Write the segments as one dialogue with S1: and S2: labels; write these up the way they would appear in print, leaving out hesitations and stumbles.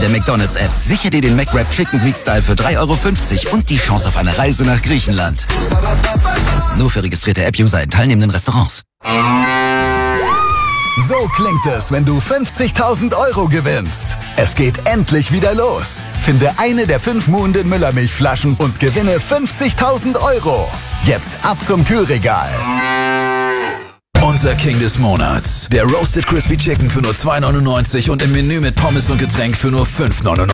S1: der McDonald's-App. Sichere dir den McWrap Chicken Greek Style für 3,50 € und die Chance auf eine Reise nach Griechenland. Nur für registrierte App-User in teilnehmenden Restaurants.
S2: So klingt es, wenn du 50.000 € gewinnst. Es geht endlich wieder los. Finde eine der 5 muhenden Müllermilchflaschen und gewinne 50.000 €. Jetzt ab zum Kühlregal.
S3: Unser King des Monats. Der Roasted Crispy Chicken für nur 2,99 € und im Menü mit Pommes und Getränk für nur 5,99 €.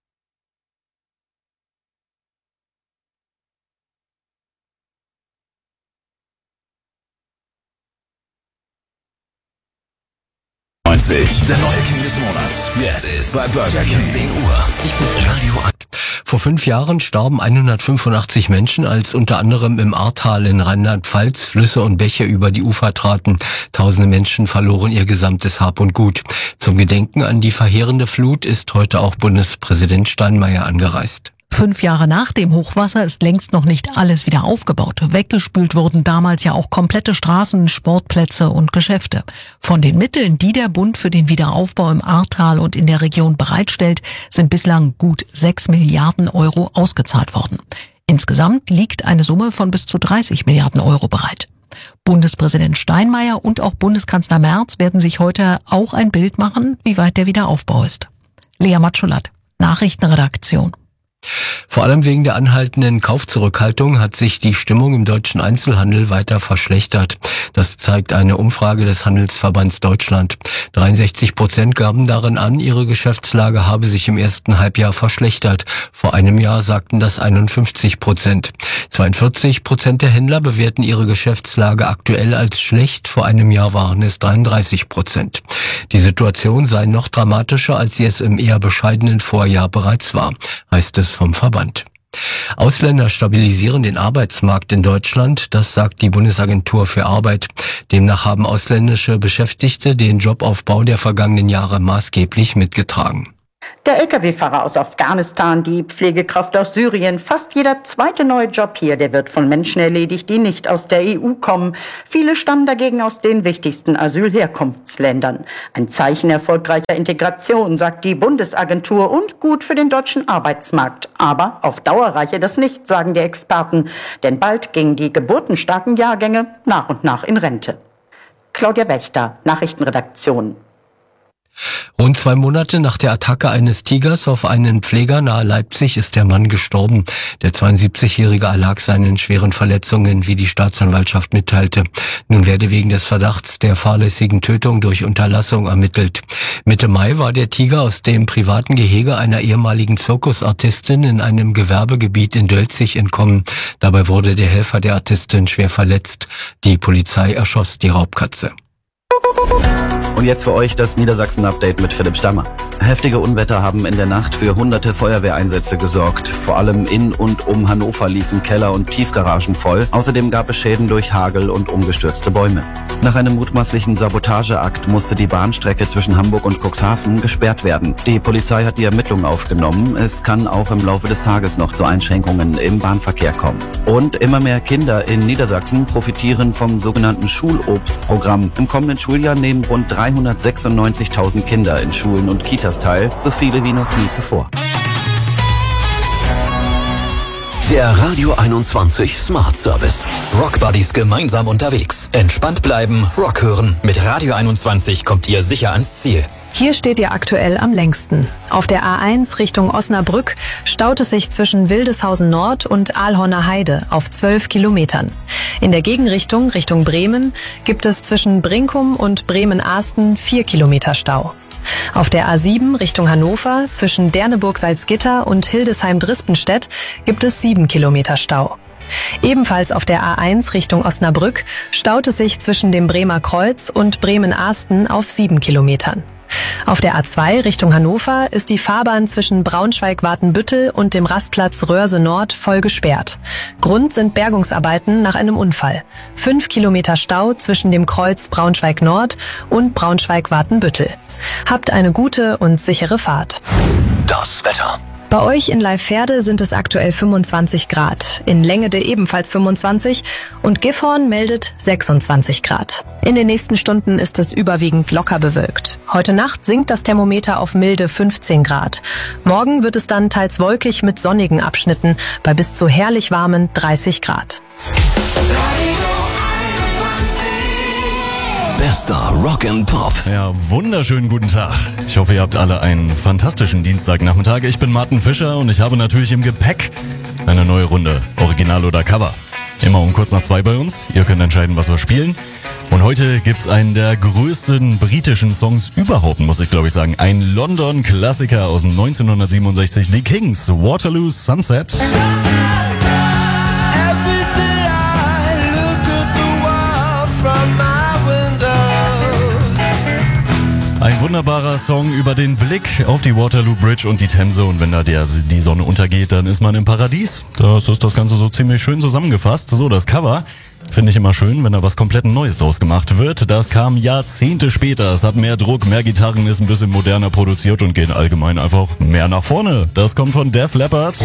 S3: Der neue King des Monats. Jetzt bei Burger King.
S1: 10 Uhr. Ich bin Radio.
S4: Vor 5 Jahren starben 185 Menschen, als unter anderem im Ahrtal in Rheinland-Pfalz Flüsse und Bäche über die Ufer traten. Tausende Menschen verloren ihr gesamtes Hab und Gut. Zum Gedenken an die verheerende Flut ist heute auch Bundespräsident Steinmeier angereist.
S5: 5 Jahre nach dem Hochwasser ist längst noch nicht alles wieder aufgebaut. Weggespült wurden damals ja auch komplette Straßen, Sportplätze und Geschäfte. Von den Mitteln, die der Bund für den Wiederaufbau im Ahrtal und in der Region bereitstellt, sind bislang gut 6 Milliarden € ausgezahlt worden. Insgesamt liegt eine Summe von bis zu 30 Milliarden € bereit. Bundespräsident Steinmeier und auch Bundeskanzler Merz werden sich heute auch ein Bild machen, wie weit der Wiederaufbau ist. Lea Matschulat, Nachrichtenredaktion.
S4: Vor allem wegen der anhaltenden Kaufzurückhaltung hat sich die Stimmung im deutschen Einzelhandel weiter verschlechtert. Das zeigt eine Umfrage des Handelsverbands Deutschland. 63% gaben darin an, ihre Geschäftslage habe sich im ersten Halbjahr verschlechtert. Vor einem Jahr sagten das 51%. 42% der Händler bewerten ihre Geschäftslage aktuell als schlecht. Vor einem Jahr waren es 33%. Die Situation sei noch dramatischer, als sie es im eher bescheidenen Vorjahr bereits war, heißt es vom Verband. Ausländer stabilisieren den Arbeitsmarkt in Deutschland, das sagt die Bundesagentur für Arbeit. Demnach haben ausländische Beschäftigte den Jobaufbau der vergangenen Jahre maßgeblich mitgetragen.
S6: Der Lkw-Fahrer aus Afghanistan, die Pflegekraft aus Syrien, fast jeder zweite neue Job hier, der wird von Menschen erledigt, die nicht aus der EU kommen. Viele stammen dagegen aus den wichtigsten Asylherkunftsländern. Ein Zeichen erfolgreicher Integration, sagt die Bundesagentur, und gut für den deutschen Arbeitsmarkt. Aber auf Dauer reiche das nicht, sagen die Experten, denn bald gingen die geburtenstarken Jahrgänge nach und nach in Rente. Claudia Wächter, Nachrichtenredaktion.
S4: Rund 2 Monate nach der Attacke eines Tigers auf einen Pfleger nahe Leipzig ist der Mann gestorben. Der 72-Jährige erlag seinen schweren Verletzungen, wie die Staatsanwaltschaft mitteilte. Nun werde wegen des Verdachts der fahrlässigen Tötung durch Unterlassung ermittelt. Mitte Mai war der Tiger aus dem privaten Gehege einer ehemaligen Zirkusartistin in einem Gewerbegebiet in Dölzig entkommen. Dabei wurde der Helfer der Artistin schwer verletzt. Die Polizei erschoss die Raubkatze.
S7: Und jetzt für euch das Niedersachsen-Update mit Philipp Stammer. Heftige Unwetter haben in der Nacht für hunderte Feuerwehreinsätze gesorgt. Vor allem in und um Hannover liefen Keller und Tiefgaragen voll. Außerdem gab es Schäden durch Hagel und umgestürzte Bäume. Nach einem mutmaßlichen Sabotageakt musste die Bahnstrecke zwischen Hamburg und Cuxhaven gesperrt werden. Die Polizei hat die Ermittlungen aufgenommen. Es kann auch im Laufe des Tages noch zu Einschränkungen im Bahnverkehr kommen. Und immer mehr Kinder in Niedersachsen profitieren vom sogenannten Schulobstprogramm. Im kommenden Schuljahr nehmen rund 396.000 Kinder in Schulen und Kitas teil, so viele wie noch nie zuvor.
S1: Der Radio 21 Smart Service. Rock Buddies gemeinsam unterwegs. Entspannt bleiben, Rock hören. Mit Radio 21 kommt ihr sicher ans Ziel.
S8: Hier steht ihr aktuell am längsten. Auf der A1 Richtung Osnabrück staut es sich zwischen Wildeshausen Nord und Aalhorner Heide auf 12 Kilometern. In der Gegenrichtung, Richtung Bremen, gibt es zwischen Brinkum und Bremen-Ahsten 4 Kilometer Stau. Auf der A7 Richtung Hannover zwischen Derneburg-Salzgitter und Hildesheim-Drispenstedt gibt es 7 Kilometer Stau. Ebenfalls auf der A1 Richtung Osnabrück staut es sich zwischen dem Bremer Kreuz und Bremen-Ahsten auf 7 Kilometern. Auf der A2 Richtung Hannover ist die Fahrbahn zwischen Braunschweig-Watenbüttel und dem Rastplatz Röhrse Nord voll gesperrt. Grund sind Bergungsarbeiten nach einem Unfall. 5 Kilometer Stau zwischen dem Kreuz Braunschweig Nord und Braunschweig-Watenbüttel. Habt eine gute und sichere Fahrt.
S1: Das Wetter.
S8: Bei euch in Leiferde sind es aktuell 25 Grad, in Längede ebenfalls 25 und Gifhorn meldet 26 Grad. In den nächsten Stunden ist es überwiegend locker bewölkt. Heute Nacht sinkt das Thermometer auf milde 15 Grad. Morgen wird es dann teils wolkig mit sonnigen Abschnitten bei bis zu herrlich warmen 30 Grad.
S1: Bester Rock and Pop.
S9: Ja, wunderschönen guten Tag. Ich hoffe, ihr habt alle einen fantastischen Dienstagnachmittag. Ich bin Martin Fischer und ich habe natürlich im Gepäck eine neue Runde, Original oder Cover. Immer um kurz nach 2 bei uns. Ihr könnt entscheiden, was wir spielen. Und heute gibt's einen der größten britischen Songs überhaupt, muss ich glaube ich sagen. Ein London-Klassiker aus 1967, die Kings, Waterloo Sunset. Ein wunderbarer Song über den Blick auf die Waterloo Bridge und die Themse, und wenn da die Sonne untergeht, dann ist man im Paradies. Das ist das Ganze so ziemlich schön zusammengefasst. So, das Cover finde ich immer schön, wenn da was komplett Neues draus gemacht wird. Das kam Jahrzehnte später. Es hat mehr Druck, mehr Gitarren, ist ein bisschen moderner produziert und geht allgemein einfach mehr nach vorne. Das kommt von Def Leppard.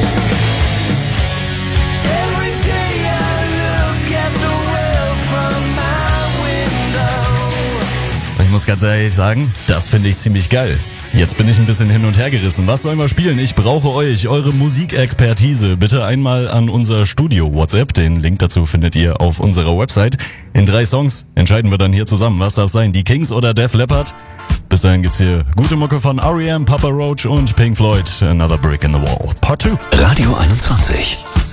S9: Ich muss ganz ehrlich sagen, das finde ich ziemlich geil. Jetzt bin ich ein bisschen hin und her gerissen. Was sollen wir spielen? Ich brauche euch, eure Musikexpertise. Bitte einmal an unser Studio-WhatsApp. Den Link dazu findet ihr auf unserer Website. In 3 Songs entscheiden wir dann hier zusammen. Was darf sein? Die Kings oder Def Leppard? Bis dahin gibt's hier gute Mucke von R.E.M., Papa Roach und Pink Floyd. Another Brick in the Wall. Part 2.
S1: Radio 21.